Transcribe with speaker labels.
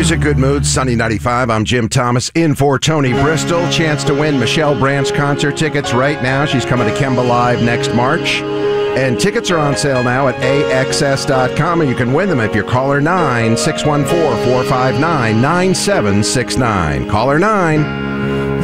Speaker 1: music, good mood, Sunny 95. I'm Jim Thomas in for Tony Bristol. Chance to win Michelle Brandt's concert tickets right now. She's coming to Kemba Live next March. And tickets are on sale now at AXS.com, and you can win them if you're caller 9, 614-459-9769. Caller 9.